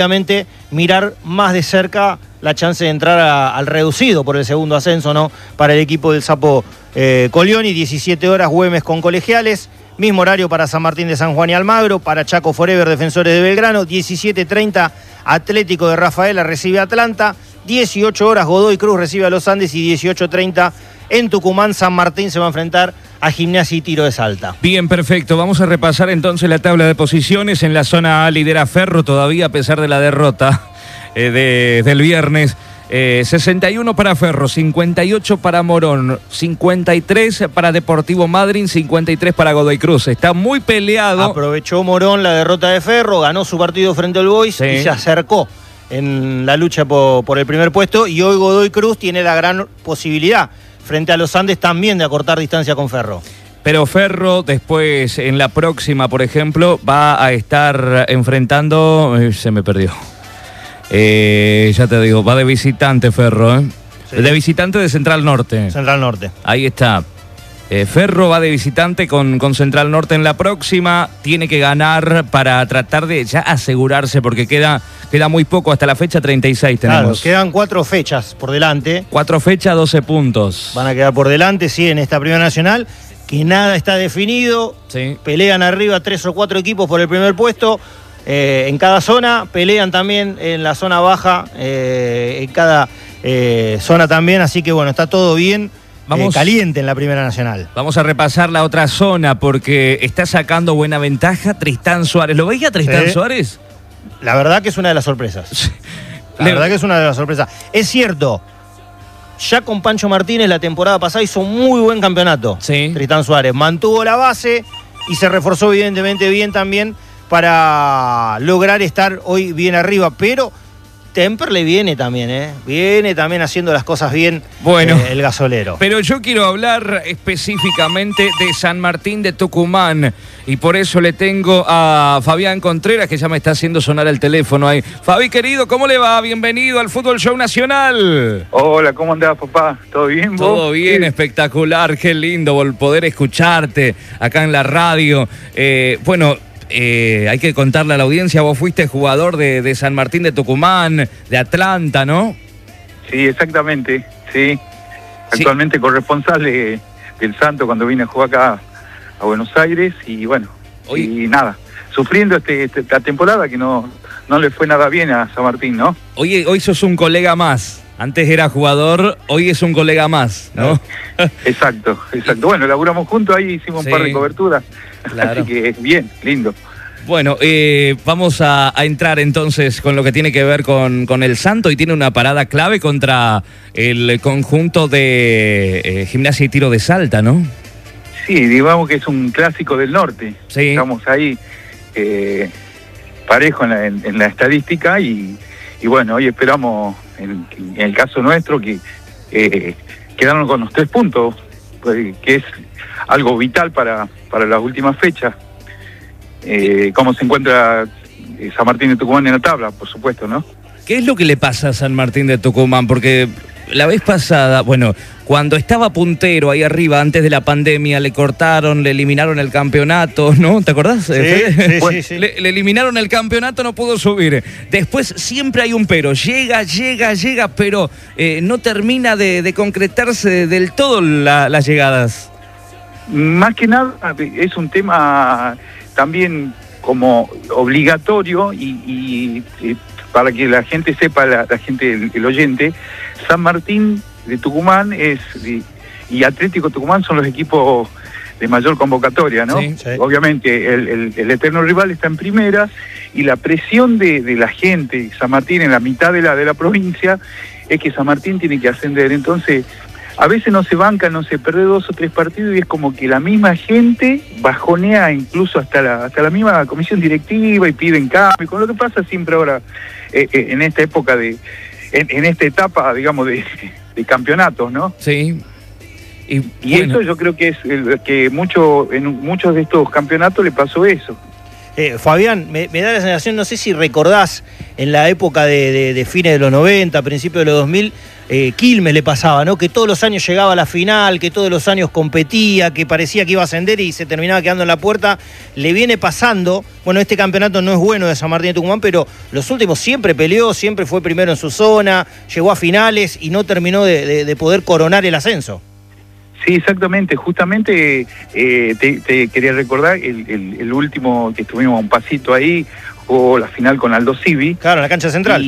obviamente mirar más de cerca la chance de entrar al reducido por el segundo ascenso, ¿no? Para el equipo del Sapo Colioni. 17 horas Güemes con Colegiales. Mismo horario para San Martín de San Juan y Almagro, para Chaco Forever, Defensores de Belgrano. 17:30 Atlético de Rafaela recibe a Atlanta. 18 horas Godoy Cruz recibe a Los Andes y 18:30 en Tucumán San Martín se va a enfrentar a Gimnasia y Tiro de Salta. Bien, perfecto. Vamos a repasar entonces la tabla de posiciones. En la zona A lidera Ferro todavía a pesar de la derrota del viernes. 61 para Ferro, 58 para Morón, 53 para Deportivo Madryn, 53 para Godoy Cruz. Está muy peleado. Aprovechó Morón la derrota de Ferro, ganó su partido frente al Boys y se acercó en la lucha por el primer puesto. Y hoy Godoy Cruz tiene la gran posibilidad frente a los Andes también de acortar distancia con Ferro. Pero Ferro después, en la próxima, por ejemplo, va a estar enfrentando... se me perdió. Ya te digo, va de visitante Ferro, Sí. De visitante de Central Norte. Central Norte. Ahí está. Ferro va de visitante con Central Norte en la próxima. Tiene que ganar para tratar de ya asegurarse, porque queda muy poco hasta la fecha 36 tenemos. Claro, quedan 4 fechas por delante. 4 fechas, 12 puntos. Van a quedar por delante, sí, en esta Primera Nacional, que nada está definido. Sí. Pelean arriba 3 o 4 equipos por el primer puesto. En cada zona, pelean también en la zona baja, en cada zona también, así que bueno, está todo bien, caliente en la Primera Nacional. Vamos a repasar la otra zona porque está sacando buena ventaja Tristán Suárez. ¿Lo veía Tristán Suárez? La verdad que es una de las sorpresas. Es cierto, ya con Pancho Martínez la temporada pasada hizo muy buen campeonato. Sí. Tristán Suárez mantuvo la base y se reforzó evidentemente bien también para lograr estar hoy bien arriba, pero Temperley viene también, viene también haciendo las cosas bien, bueno, el gasolero. Pero yo quiero hablar específicamente de San Martín de Tucumán y por eso le tengo a Fabián Contreras, que ya me está haciendo sonar el teléfono ahí. Fabi, querido, ¿cómo le va? Bienvenido al Fútbol Show Nacional. Hola, ¿cómo andás, papá? ¿Todo bien, vos? Todo bien, sí. Espectacular, qué lindo poder escucharte acá en la radio. Hay que contarle a la audiencia, vos fuiste jugador de San Martín de Tucumán, de Atlanta, ¿no? Sí, exactamente, sí. Actualmente corresponsal del Santo cuando vine a jugar acá a Buenos Aires y bueno, y nada, sufriendo esta temporada que no le fue nada bien a San Martín, ¿no? Hoy sos un colega más. Antes era jugador, hoy es un colega más, ¿no? Exacto. Bueno, laburamos juntos, ahí hicimos un par de coberturas. Claro. Así que bien, lindo. Bueno, vamos a entrar entonces con lo que tiene que ver con el Santo, y tiene una parada clave contra el conjunto de Gimnasia y Tiro de Salta, ¿no? Sí, digamos que es un clásico del norte. Sí. Estamos ahí parejo en la estadística y bueno, hoy esperamos, en el caso nuestro, que quedarnos con los 3 puntos, pues, que es algo vital para las últimas fechas. ¿Cómo se encuentra San Martín de Tucumán en la tabla, por supuesto, no? ¿Qué es lo que le pasa a San Martín de Tucumán? Porque la vez pasada, cuando estaba puntero ahí arriba, antes de la pandemia, le eliminaron el campeonato, ¿no? ¿Te acordás? Sí. Le eliminaron el campeonato, no pudo subir. Después siempre hay un pero. Llega, pero no termina de concretarse del todo las llegadas. Más que nada es un tema también como obligatorio y para que la gente sepa, la gente, el oyente, San Martín de Tucumán y Atlético Tucumán son los equipos de mayor convocatoria, ¿no? Sí. Obviamente el eterno rival está en primera y la presión de la gente, San Martín en la mitad de la provincia, es que San Martín tiene que ascender. Entonces, a veces no se banca, no se pierde 2 o 3 partidos y es como que la misma gente bajonea incluso hasta la misma comisión directiva y piden cambio, con lo que pasa siempre ahora en esta época en esta etapa, digamos, de campeonatos, ¿no? Sí. Y bueno, eso yo creo que es que en muchos de estos campeonatos le pasó eso. Fabián, me da la sensación, no sé si recordás, en la época de fines de los 90, principios de los 2000, Quilmes le pasaba, ¿no? Que todos los años llegaba a la final, que todos los años competía, que parecía que iba a ascender y se terminaba quedando en la puerta. Le viene pasando, bueno, este campeonato no es bueno de San Martín de Tucumán, pero los últimos siempre peleó, siempre fue primero en su zona, llegó a finales y no terminó de poder coronar el ascenso. Sí, exactamente. Justamente te quería recordar el último que estuvimos a un pasito ahí, jugó la final con Aldo Civi. Claro, en la cancha central.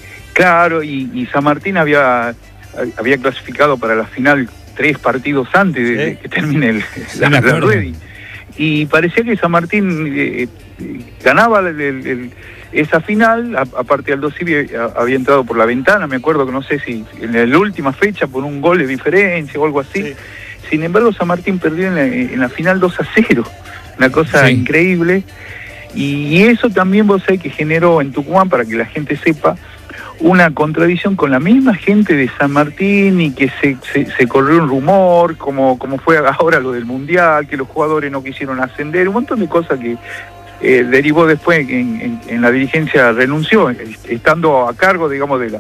Y San Martín había clasificado para la final 3 partidos antes de que termine la rueda. Y parecía que San Martín ganaba esa final. Aparte Aldo Civi había entrado por la ventana, me acuerdo que no sé si en la última fecha por un gol de diferencia o algo así. Sí. Sin embargo, San Martín perdió en la final 2-0, una cosa increíble. Y eso también vos sabés que generó en Tucumán, para que la gente sepa, una contradicción con la misma gente de San Martín, y que se corrió un rumor, como fue ahora lo del Mundial, que los jugadores no quisieron ascender, un montón de cosas que derivó después en la dirigencia, renunció, estando a cargo, digamos, de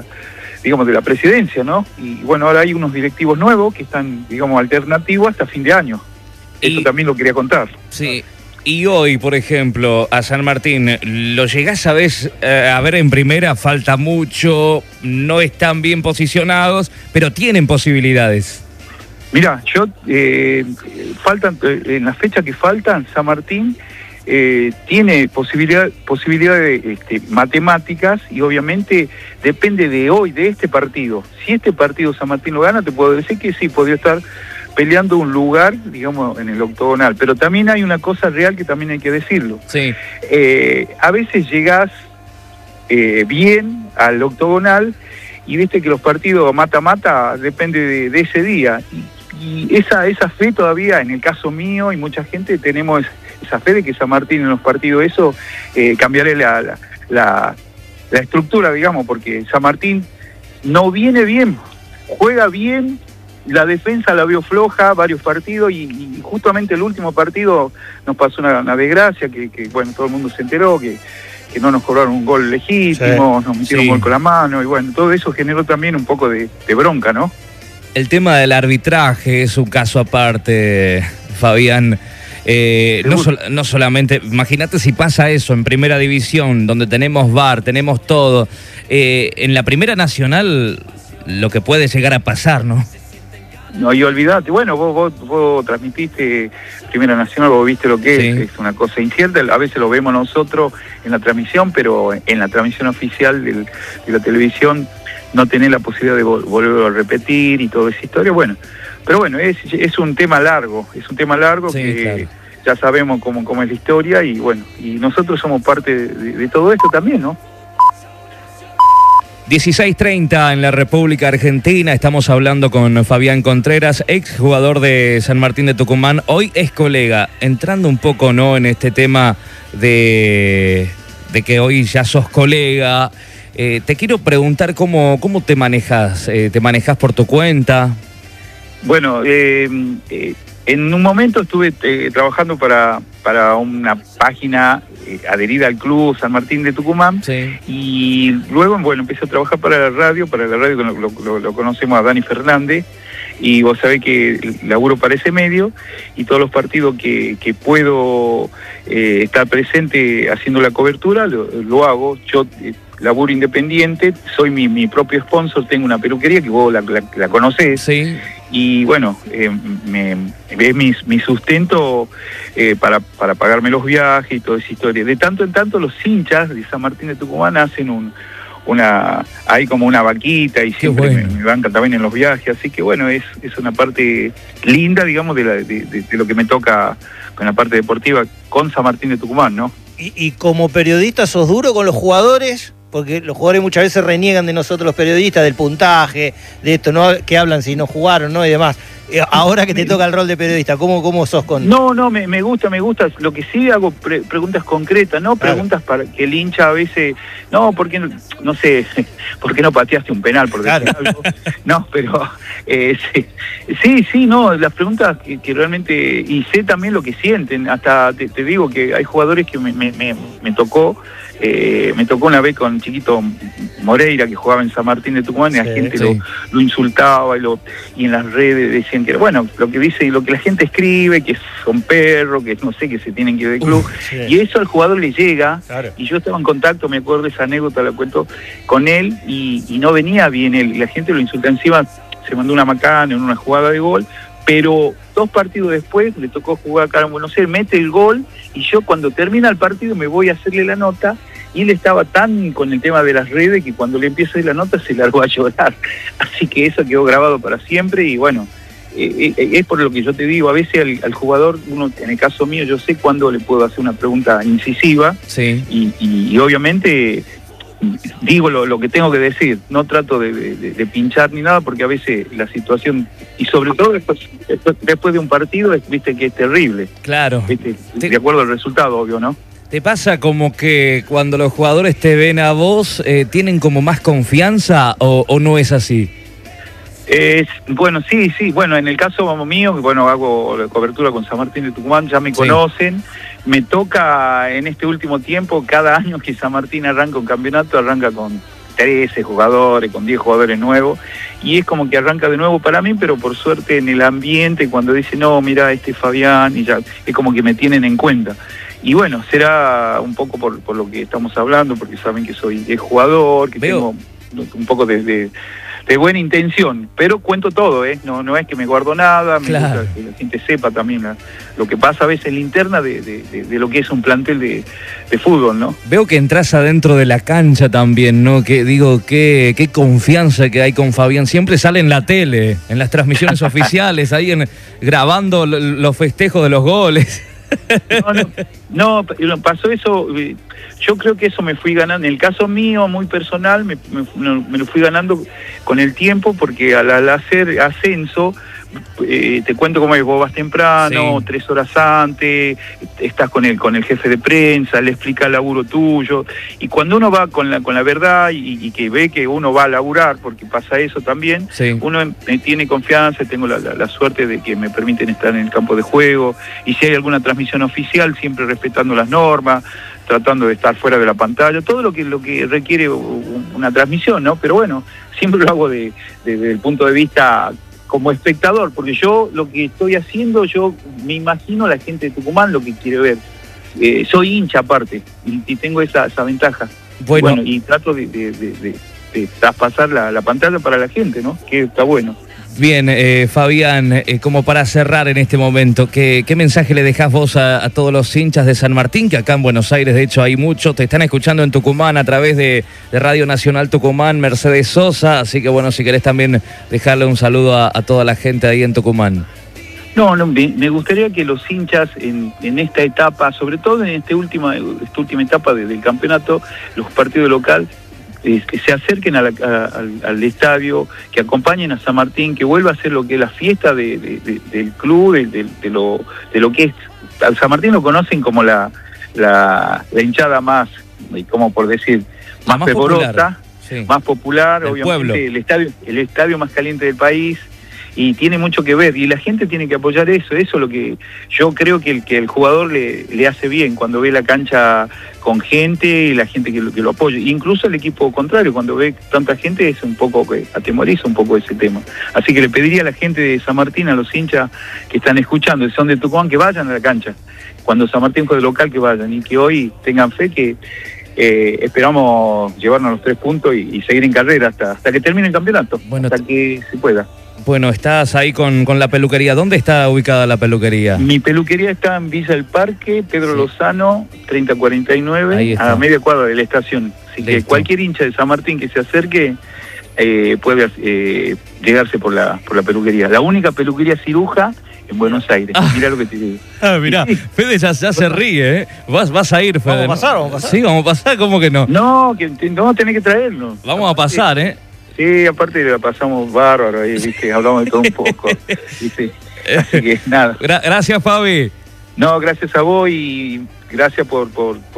la presidencia, ¿no? Y bueno, ahora hay unos directivos nuevos que están, digamos, alternativos hasta fin de año. Eso también lo quería contar. Sí. Y hoy, por ejemplo, a San Martín, ¿lo llegás a ver en primera? Falta mucho, no están bien posicionados, pero tienen posibilidades. Mirá, faltan, en la fecha que faltan, San Martín tiene posibilidades matemáticas, y obviamente depende de hoy, de este partido. Si este partido San Martín lo gana, te puedo decir que sí, podría estar peleando un lugar, digamos, en el octogonal. Pero también hay una cosa real que también hay que decirlo. Sí. A veces llegás bien al octogonal y viste que los partidos mata-mata depende de ese día. Y esa fe todavía, en el caso mío y mucha gente, tenemos esa fe de que San Martín en los partidos cambiaré la estructura, digamos, porque San Martín no viene bien, juega bien. La defensa la vio floja varios partidos, y justamente el último partido nos pasó una desgracia que bueno, todo el mundo se enteró que no nos cobraron un gol legítimo, nos metieron un gol con la mano, y bueno, todo eso generó también un poco de bronca, ¿no? El tema del arbitraje es un caso aparte, Fabián. No solamente, imagínate si pasa eso en Primera División, donde tenemos VAR, tenemos todo. En la Primera Nacional, lo que puede llegar a pasar, ¿no? No, y olvidate, bueno, vos transmitiste Primera Nacional, vos viste lo que es una cosa incierta, a veces lo vemos nosotros en la transmisión, pero en la transmisión oficial de la televisión no tenés la posibilidad de volverlo a repetir y toda esa historia, bueno, pero bueno, es un tema largo, que claro, ya sabemos cómo es la historia, y bueno, y nosotros somos parte de todo esto también, ¿no? 16:30 en la República Argentina, estamos hablando con Fabián Contreras, ex jugador de San Martín de Tucumán, hoy es colega, entrando un poco, ¿no?, en este tema de que hoy ya sos colega. Te quiero preguntar cómo te manejas. ¿Te manejas por tu cuenta? Bueno, en un momento estuve trabajando para una página adherida al club San Martín de Tucumán, y luego, bueno, empecé a trabajar para la radio que lo conocemos a Dani Fernández, y vos sabés que laburo para ese medio, y todos los partidos que puedo estar presente haciendo la cobertura, lo hago. Yo laburo independiente, soy mi propio sponsor, tengo una peluquería que vos la conocés. Sí. Y bueno, es mi sustento para pagarme los viajes y toda esa historia. De tanto en tanto los hinchas de San Martín de Tucumán hacen hay como una vaquita, y siempre me bancan también en los viajes, así que bueno, es una parte linda, digamos, de lo que me toca con la parte deportiva con San Martín de Tucumán, ¿no? Y como periodista, ¿sos duro con los jugadores? Porque los jugadores muchas veces reniegan de nosotros los periodistas, del puntaje, de esto, ¿no?, que hablan si no jugaron, ¿no?, y demás. Ahora que te toca el rol de periodista, ¿cómo sos con...? No, me gusta. Lo que sí hago preguntas concretas, no preguntas para que el hincha a veces... No, ¿por qué no sé, por qué no pateaste un penal, por decir algo? No, pero... sí, no, las preguntas que realmente... Y sé también lo que sienten. Hasta te digo que hay jugadores que me tocó... me tocó una vez con Chiquito Moreira, que jugaba en San Martín de Tucumán, y la gente lo insultaba y en las redes decían que, bueno, lo que la gente escribe, que son perros, que no sé, que se tienen que ir del club, y eso al jugador le llega, y yo estaba en contacto, me acuerdo de esa anécdota, la cuento con él, y no venía bien él, y la gente lo insulta encima, se mandó una macana en una jugada de gol, pero 2 partidos después le tocó jugar acá en Buenos Aires, mete el gol, y yo cuando termina el partido me voy a hacerle la nota, y él estaba tan con el tema de las redes que cuando le empiezo a hacer la nota se largó a llorar. Así que eso quedó grabado para siempre, y bueno, es por lo que yo te digo, a veces al jugador, uno en el caso mío, yo sé cuándo le puedo hacer una pregunta incisiva, y obviamente... digo lo que tengo que decir, no trato de pinchar ni nada, porque a veces la situación, y sobre todo después de un partido, viste que es terrible. Claro. ¿Viste? De acuerdo al resultado, obvio, ¿no? ¿Te pasa como que cuando los jugadores te ven a vos, tienen como más confianza o no es así? Bueno, sí, bueno, en el caso mío, que bueno, hago la cobertura con San Martín de Tucumán, ya me conocen, me toca en este último tiempo, cada año que San Martín arranca un campeonato, arranca con 13 jugadores, con 10 jugadores nuevos, y es como que arranca de nuevo para mí, pero por suerte en el ambiente, cuando dicen, no, mira, Fabián, y ya, es como que me tienen en cuenta. Y bueno, será un poco por lo que estamos hablando, porque saben que soy jugador, que tengo un poco de buena intención, pero cuento todo, no es que me guardo nada, me gusta que la gente sepa también lo que pasa a veces en la interna de lo que es un plantel de fútbol, ¿no? Veo que entras adentro de la cancha también, ¿no? Que digo, qué confianza que hay con Fabián, siempre sale en la tele, en las transmisiones oficiales, ahí grabando los festejos de los goles. No, pasó eso. Yo creo que eso me fui ganando. En el caso mío, muy personal, me lo fui ganando con el tiempo, porque al hacer ascenso, te cuento cómo es, vos vas temprano, 3 horas antes, estás con el jefe de prensa, le explica el laburo tuyo, y cuando uno va con la verdad y que ve que uno va a laburar, porque pasa eso también, uno tiene confianza, tengo la suerte de que me permiten estar en el campo de juego, y si hay alguna transmisión oficial, siempre respetando las normas, tratando de estar fuera de la pantalla, todo lo que requiere una transmisión, ¿no? Pero bueno, siempre lo hago desde el punto de vista como espectador, porque yo lo que estoy haciendo, yo me imagino a la gente de Tucumán lo que quiere ver. Soy hincha aparte, y tengo esa ventaja. Bueno, y trato de traspasar la pantalla para la gente, ¿no? Que está bueno. Bien, Fabián, como para cerrar en este momento, ¿qué mensaje le dejás vos a todos los hinchas de San Martín? Que acá en Buenos Aires, de hecho, hay muchos. Te están escuchando en Tucumán a través de Radio Nacional Tucumán, Mercedes Sosa. Así que, bueno, si querés también dejarle un saludo a toda la gente ahí en Tucumán. No, me gustaría que los hinchas en esta etapa, sobre todo en esta última etapa del campeonato, los partidos locales, que se acerquen al estadio, que acompañen a San Martín, que vuelva a ser lo que es la fiesta del club, de lo que es. Al San Martín lo conocen como la hinchada más, como por decir, más fervorosa, más popular, obviamente el estadio más caliente del país, y tiene mucho que ver, y la gente tiene que apoyar eso es lo que yo creo que el jugador le hace bien, cuando ve la cancha con gente y la gente que lo apoya, incluso el equipo contrario, cuando ve tanta gente es un poco, atemoriza un poco ese tema. Así que le pediría a la gente de San Martín, a los hinchas que están escuchando, que son de Tucumán, que vayan a la cancha, cuando San Martín juegue local, que vayan, y que hoy tengan fe que esperamos llevarnos los 3 puntos y seguir en carrera hasta que termine el campeonato, hasta que se pueda. Bueno, estás ahí con la peluquería. ¿Dónde está ubicada la peluquería? Mi peluquería está en Villa del Parque, Pedro Lozano, 3049, a media cuadra de la estación. Así que cualquier hincha de San Martín que se acerque puede llegarse por la peluquería. La única peluquería ciruja en Buenos Aires. Mirá lo que te digo. Mirá, Fede ya se ríe, ¿eh? Vas a ir, Fede. ¿Vamos a pasar? Sí, vamos a pasar, ¿cómo que no? No, tenés que traerlo. Vamos a pasar, ¿eh? Sí, aparte la pasamos bárbaro ahí, ¿viste? Hablamos de todo un poco, ¿viste? Así que nada. Gracias, Fabi. No, gracias a vos y gracias por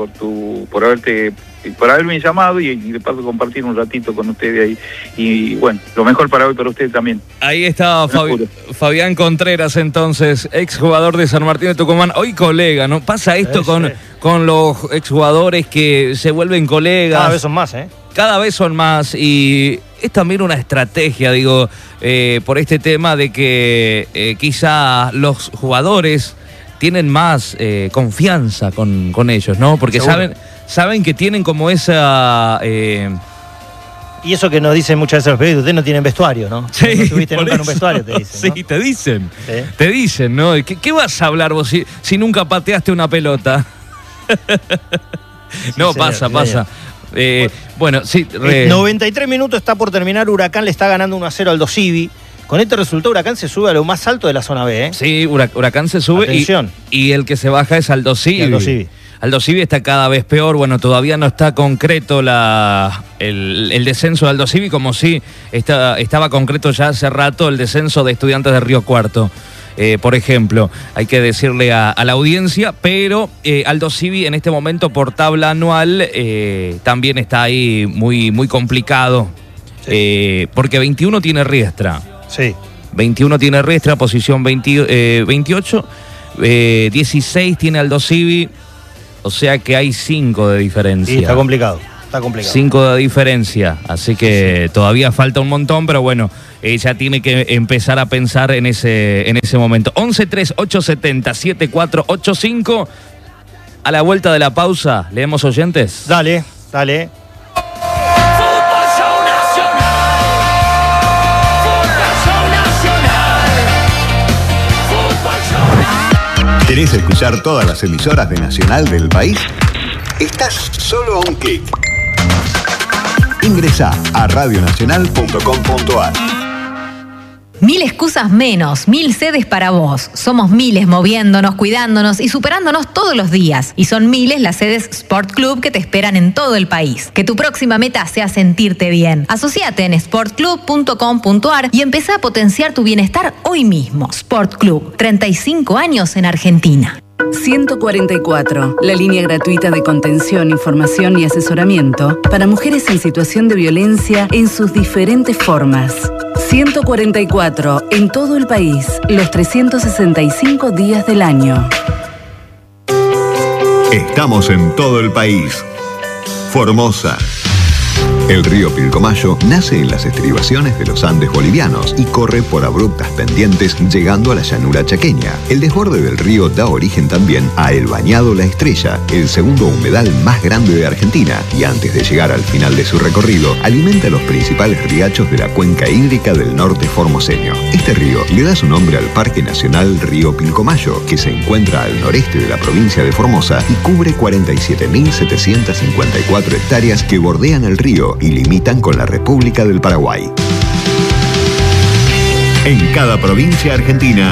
haberme llamado y de paso compartir un ratito con ustedes ahí. Y bueno, lo mejor para hoy para ustedes también. Ahí está Fabián Contreras, entonces, exjugador de San Martín de Tucumán, hoy colega, ¿no? Pasa esto con los exjugadores que se vuelven colegas. Cada vez son más, ¿eh? Cada vez son más y es también una estrategia, digo, por este tema de que quizá los jugadores tienen más confianza con ellos, ¿no? Porque saben que tienen como esa... Y eso que nos dicen muchas veces los periodistas, ustedes no tienen vestuario, ¿no? Sí, no estuviste nunca en un vestuario, te dicen, ¿no? Sí, te dicen. ¿Sí? Te dicen, ¿no? ¿Qué vas a hablar vos si nunca pateaste una pelota? Sí, no, señor, pasa. Bueno, sí. 93 minutos está por terminar, Huracán le está ganando 1-0 al Dosivi. Con este resultado Huracán se sube a lo más alto de la zona B, ¿eh? Sí, Huracán se sube y el que se baja es Aldo Civi. Aldo Civi está cada vez peor, bueno, todavía no está concreto el descenso de Aldo Civi, como si estaba concreto ya hace rato el descenso de Estudiantes de Río Cuarto. Por ejemplo, hay que decirle a la audiencia, pero Aldo Civi en este momento por tabla anual también está ahí muy, muy complicado, porque 21 tiene Riestra. Sí. 21 tiene Riestra, posición 28, 16 tiene Aldo Civi, o sea que hay 5 de diferencia. Sí, está complicado. 5 de diferencia, así que todavía falta un montón, pero bueno, ya tiene que empezar a pensar en ese momento. 11-3870-7485. A la vuelta de la pausa, ¿leemos oyentes? Dale. ¿Querés escuchar todas las emisoras de Nacional del país? Estás solo a un clic. Ingresá a radionacional.com.ar. 1000 excusas menos, 1000 sedes para vos. Somos miles moviéndonos, cuidándonos y superándonos todos los días. Y son miles las sedes Sport Club que te esperan en todo el país. Que tu próxima meta sea sentirte bien. Asociate en sportclub.com.ar y empezá a potenciar tu bienestar hoy mismo. Sport Club, 35 años en Argentina. 144, la línea gratuita de contención, información y asesoramiento para mujeres en situación de violencia en sus diferentes formas. 144, en todo el país, los 365 días del año. Estamos en todo el país. Formosa. El río Pilcomayo nace en las estribaciones de los Andes bolivianos y corre por abruptas pendientes llegando a la llanura chaqueña. El desborde del río da origen también a El Bañado La Estrella, el segundo humedal más grande de Argentina, y antes de llegar al final de su recorrido, alimenta los principales riachos de la cuenca hídrica del norte formoseño. Este río le da su nombre al Parque Nacional Río Pilcomayo, que se encuentra al noreste de la provincia de Formosa y cubre 47.754 hectáreas que bordean el río y limitan con la República del Paraguay. En cada provincia argentina,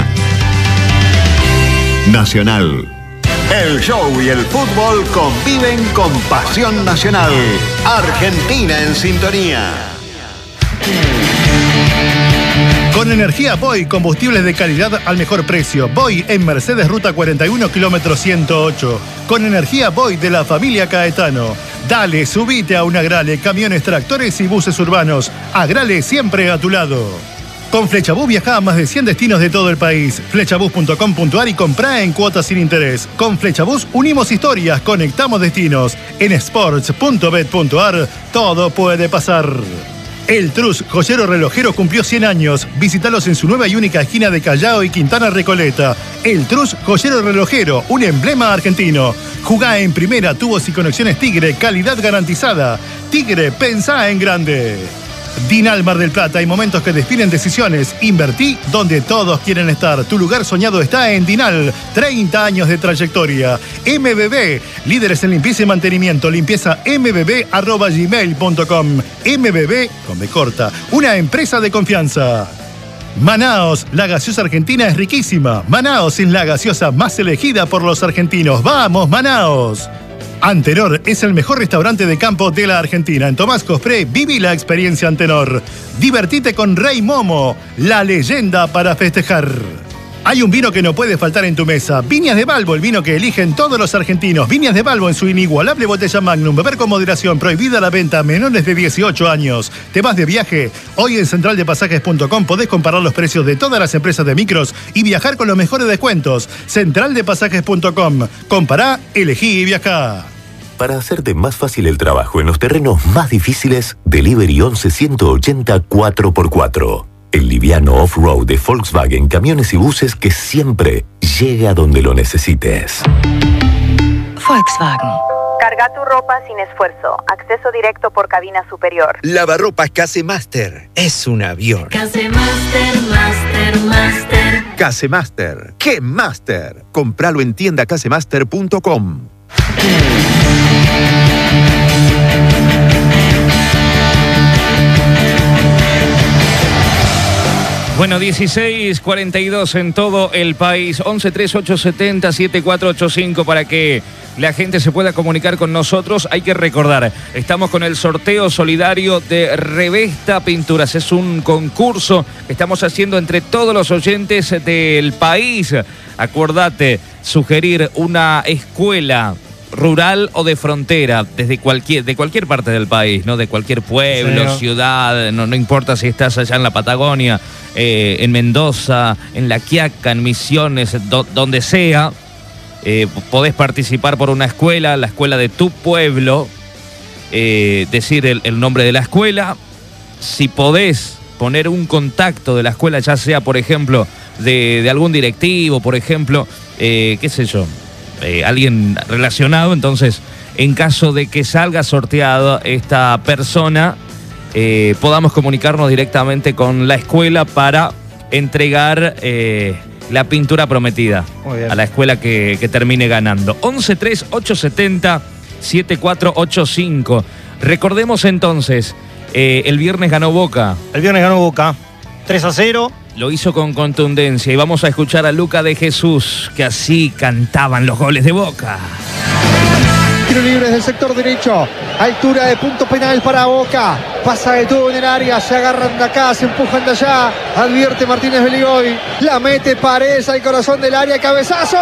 Nacional. El show y el fútbol conviven con pasión nacional. Argentina en sintonía. Con energía Boy, combustibles de calidad al mejor precio. Boy en Mercedes Ruta 41, kilómetro 108. Con energía Boy de la familia Caetano. Dale, subite a un Agrale, camiones, tractores y buses urbanos. Agrale siempre a tu lado. Con Flechabús viaja a más de 100 destinos de todo el país. Flechabús.com.ar y comprá en cuotas sin interés. Con Flechabús unimos historias, conectamos destinos. En sports.bet.ar todo puede pasar. El Trus, joyero relojero, cumplió 100 años. Visítalos en su nueva y única esquina de Callao y Quintana Recoleta. El Trus, joyero relojero, un emblema argentino. Jugá en primera, tubos y conexiones Tigre, calidad garantizada. Tigre, pensá en grande. Dinal Mar del Plata, hay momentos que definen decisiones. Invertí donde todos quieren estar. Tu lugar soñado está en Dinal. 30 años de trayectoria. MBB, líderes en limpieza y mantenimiento. Limpieza mbb@gmail.com. MBB, con B corta, una empresa de confianza. Manaos, la gaseosa argentina es riquísima. Manaos es la gaseosa más elegida por los argentinos. ¡Vamos, Manaos! Antenor es el mejor restaurante de campo de la Argentina. En Tomás Cospré, viví la experiencia Antenor. Divertite con Rey Momo, la leyenda para festejar. Hay un vino que no puede faltar en tu mesa. Viñas de Balbo, el vino que eligen todos los argentinos. Viñas de Balbo en su inigualable botella Magnum. Beber con moderación. Prohibida la venta a menores de 18 años. ¿Te vas de viaje? Hoy en centraldepasajes.com podés comparar los precios de todas las empresas de micros y viajar con los mejores descuentos. Centraldepasajes.com. Compará, elegí y viajá. Para hacerte más fácil el trabajo en los terrenos más difíciles, Delivery 11 180 4x4. El liviano off-road de Volkswagen Camiones y Buses que siempre llega donde lo necesites. Volkswagen. Carga tu ropa sin esfuerzo. Acceso directo por cabina superior. Lavarropas Casemaster. Es un avión. Casemaster, Master. Casemaster. ¡Qué Master! Compralo en tiendacasemaster.com. Bueno, 16:42 en todo el país. 113870-7485 para que la gente se pueda comunicar con nosotros. Hay que recordar, estamos con el sorteo solidario de Revesta Pinturas. Es un concurso que estamos haciendo entre todos los oyentes del país. Acordate, sugerir una escuela rural o de frontera, de cualquier parte del país, ¿no? De cualquier pueblo, sí, ciudad, no importa si estás allá en la Patagonia, en Mendoza, en La Quiaca, en Misiones, donde sea, podés participar por una escuela, la escuela de tu pueblo, decir el nombre de la escuela. Si podés poner un contacto de la escuela, ya sea, por ejemplo, de algún directivo, por ejemplo, qué sé yo, alguien relacionado, entonces en caso de que salga sorteada esta persona, podamos comunicarnos directamente con la escuela para entregar la pintura prometida a la escuela que termine ganando. 113870-7485. Recordemos entonces, el viernes ganó Boca. El viernes ganó Boca 3-0. Lo hizo con contundencia y vamos a escuchar a Luca de Jesús, que así cantaban los goles de Boca. Tiro libre desde el sector derecho, altura de punto penal para Boca, pasa de todo en el área, se agarran de acá, se empujan de allá, advierte Martínez Beligoy, la mete Paredes al corazón del área, cabezazo.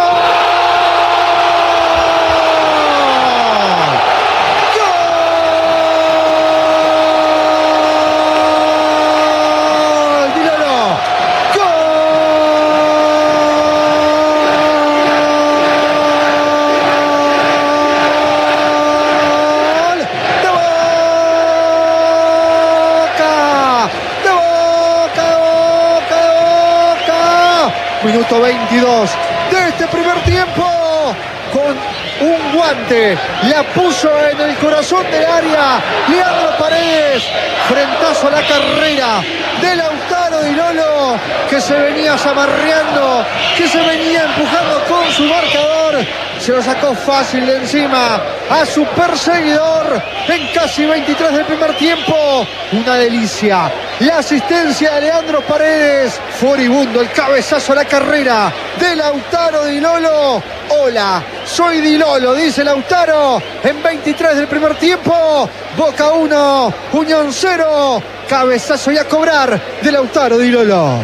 Minuto 22 de este primer tiempo, con un guante la puso en el corazón del área Leandro Paredes, frentazo a la carrera de Lautaro Di Lolo, que se venía zamarreando, que se venía empujando con su marcador, se lo sacó fácil de encima a su perseguidor en casi 23 del primer tiempo. Una delicia la asistencia de Leandro Paredes, furibundo el cabezazo a la carrera de Lautaro Di Lolo. Hola, soy Di Lolo, dice Lautaro en 23 del primer tiempo. Boca 1, Unión 0, cabezazo y a cobrar de Lautaro Di Lolo.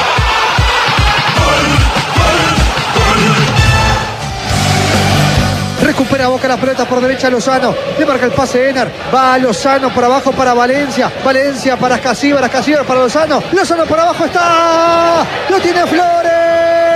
Recupera Boca la pelota por derecha Lozano. Le marca el pase Ener. Va a Lozano por abajo para Valencia. Valencia para Casíbaras. Casíbaras para Lozano. Lozano por abajo está. Lo tiene Flores.